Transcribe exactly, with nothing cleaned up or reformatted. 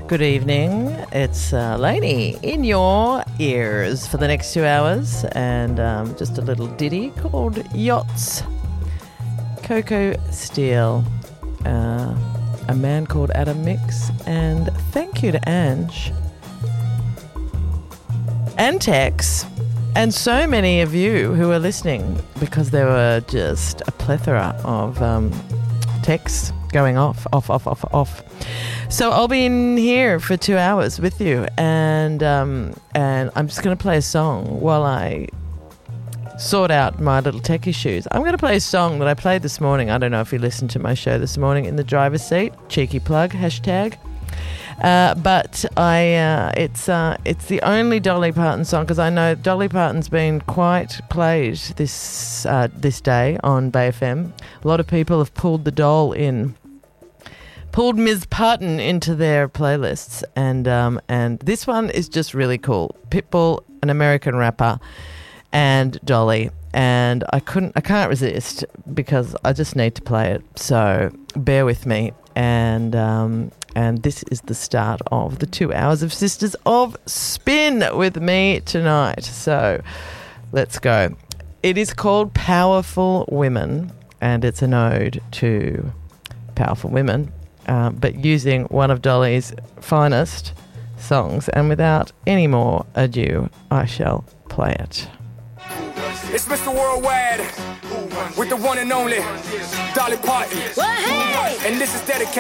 Good evening. It's uh, Lainey in your ears for the next two hours, and um, just a little ditty called Yachts. Coco Steele, uh, a man called Adam Mix, and thank you to Ange and Tex and so many of you who are listening, because there were just a plethora of um, texts going off, off, off, off, off. So I'll be in here for two hours with you, and um, and I'm just going to play a song while I sort out my little tech issues. I'm going to play a song that I played this morning. I don't know if you listened to my show this morning in the driver's seat. Cheeky plug, hashtag. Uh, but I, uh, it's uh, it's the only Dolly Parton song, because I know Dolly Parton's been quite played this uh, this day on Bay F M. A lot of people have pulled the doll in. Pulled Miz Parton into their playlists, and um, and this one is just really cool. Pitbull, an American rapper, and Dolly, and I couldn't, I can't resist because I just need to play it. So bear with me, and um, and this is the start of the two hours of Sisters of Spin with me tonight. So let's go. It is called Powerful Women, and it's an ode to powerful women. Uh, but using one of Dolly's finest songs. And without any more ado, I shall play it. It's Mister Worldwide with the one and only Dolly Parton. Well, hey! And this is dedicated